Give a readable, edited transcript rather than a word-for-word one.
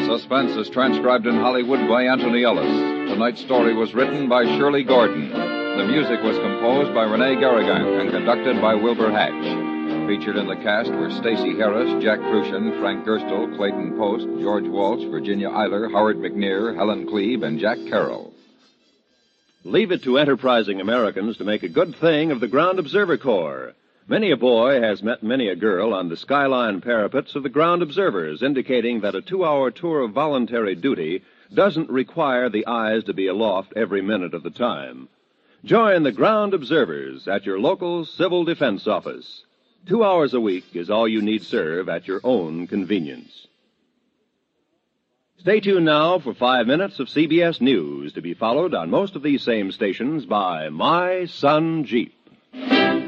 Suspense is transcribed in Hollywood by Anthony Ellis. Tonight's story was written by Shirley Gordon. The music was composed by Rene Garrigan and conducted by Wilbur Hatch. Featured in the cast were Stacey Harris, Jack Crucian, Frank Gerstle, Clayton Post, George Walsh, Virginia Eiler, Howard McNear, Helen Klebe, and Jack Carroll. Leave it to enterprising Americans to make a good thing of the Ground Observer Corps. Many a boy has met many a girl on the skyline parapets of the ground observers, indicating that a 2-hour tour of voluntary duty doesn't require the eyes to be aloft every minute of the time. Join the ground observers at your local civil defense office. 2 hours a week is all you need serve at your own convenience. Stay tuned now for 5 minutes of CBS News, to be followed on most of these same stations by My Sun Jeep.